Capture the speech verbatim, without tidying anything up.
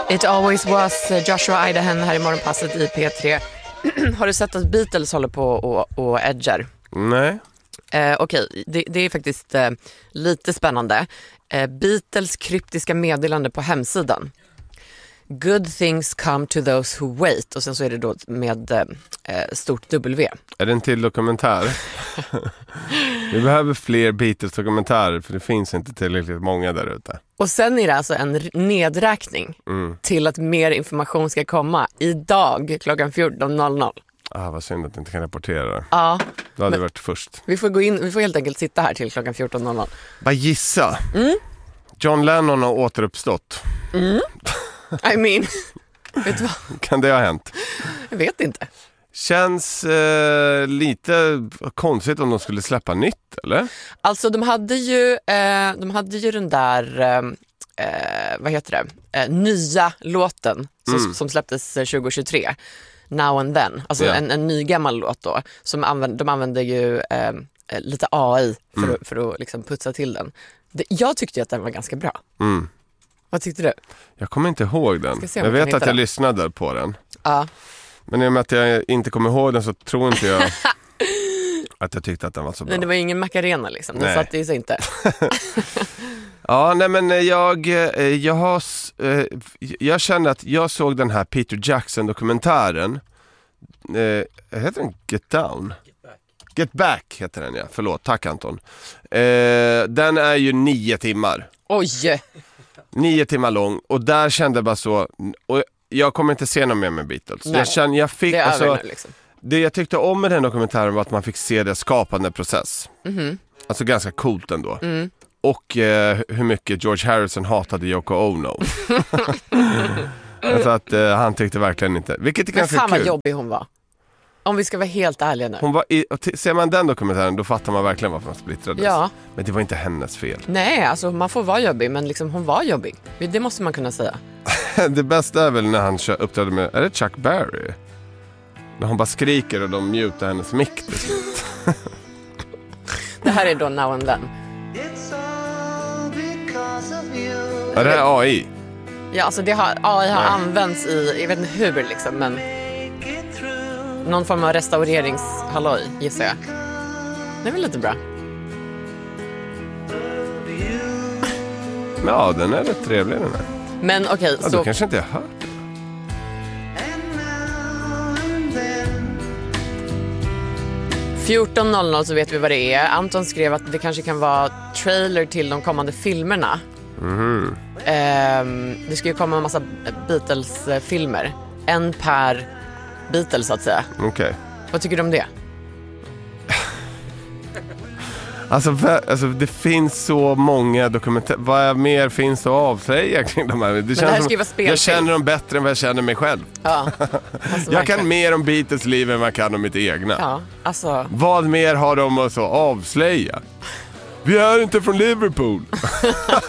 It always was. Joshua Idahan här i Morgonpasset i P tre. Har du sett att Beatles håller på och, och edgar? Nej. Eh, Okej, okay. det, det är faktiskt eh, lite spännande. Eh, Beatles kryptiska meddelande på hemsidan. Good things come to those who wait. Och sen så är det då med eh, stort W. Är det en till dokumentär? Vi behöver fler Beatles-dokumentärer, för det finns inte tillräckligt många där ute. Och sen är det alltså en nedräkning mm. till att mer information ska komma idag klockan fjorton noll noll. Ah, vad synd att jag inte kan rapportera det. Ja. Det hade varit först. Vi får gå in, vi får helt enkelt sitta här till klockan fjorton noll noll. Bara gissa. Mm. John Lennon har återuppstått. Mm. I mean, vet du vad? Kan det ha hänt? Jag vet inte. Känns eh, lite konstigt om de skulle släppa nytt, eller? Alltså de hade ju, eh, de hade ju den där, eh, vad heter det, eh, nya låten som, mm. som släpptes tjugohundratjugotre. Now and Then, alltså yeah. en, en ny gammal låt då. Som använder, de använder ju eh, lite A I för, mm. att, för att liksom putsa till den. Det, jag tyckte ju att den var ganska bra. Mm. Vad tyckte du? Jag kommer inte ihåg den. Jag vet att jag den. lyssnade på den. Ja. Men i och med att jag inte kommer ihåg den så tror inte jag att jag tyckte att den var så bra. Men det var ingen Macarena liksom, den satt ju sig inte. Ja, nej men jag, jag har, jag kände att jag såg den här Peter Jackson-dokumentären. Eh, heter den Get Down? Get Back. Get Back heter den, ja. Förlåt, tack Anton. Eh, den är ju nio timmar. Oj! Nio timmar lång. Och där kände jag bara så... Och jag kommer inte se något mer med Beatles. Nej, jag kände, jag fick, det är alltså, över nu liksom. Det jag tyckte om med den dokumentären var att man fick se det skapande process. Mm-hmm. Alltså ganska coolt ändå. Mm. Och eh, hur mycket George Harrison hatade Yoko Ono. Alltså att eh, han tyckte verkligen inte. Vilket är ganska kul. Men fan vad jobbig hon var. Om vi ska vara helt ärliga nu. Hon var i, och t- ser man den dokumentären då fattar man verkligen varför de splittrades. Ja. Men det var inte hennes fel. Nej, alltså man får vara jobbig, men liksom hon var jobbig. Det måste man kunna säga. Det bästa är väl när han uppträdde med, är det Chuck Berry? När hon bara skriker och de mutar hennes mick till slut. Det här är då Now and Then. Är det här A I? Ja, alltså det har, A I har Nej. använts i, jag vet inte hur liksom, men någon form av restaureringshalloj, gissar jag. Det är väl lite bra. Men ja, den är rätt trevlig den här. Men okej, okay, ja, så... Då kanske inte jag hört det. fjorton noll noll så vet vi vad det är. Anton skrev att det kanske kan vara trailer till de kommande filmerna. Mm. Ehm, det ska ju komma en massa Beatles-filmer. En per Beatles, så att säga. Okej. Okay. Vad tycker du om det? Alltså, alltså det finns så många dokumentärer. Vad mer finns det att avsäga kring de här? Det känns det här som, som jag känner dem bättre än vad jag känner mig själv. Ja, alltså, jag kan mer om Beatles liv än vad jag kan om mitt egna. Ja, alltså... Vad mer har de att så avslöja? Vi är inte från Liverpool.